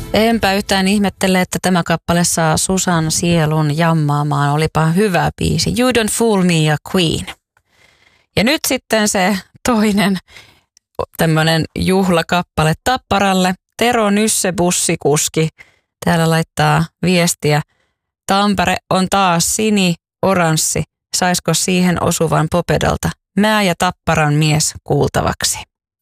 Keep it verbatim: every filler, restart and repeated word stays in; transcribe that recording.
Enpä yhtään ihmettele, että tämä kappale saa Susan sielun jammaamaan. Olipa hyvä biisi. You Don't Fool Me ja Queen. Ja nyt sitten se toinen tämmöinen juhlakappale Tapparalle. Tero Nysse bussikuski. Täällä laittaa viestiä. Tampere on taas sini-oranssi. Saisko siihen osuvan Popedalta? Mä ja Tapparan mies kuultavaksi.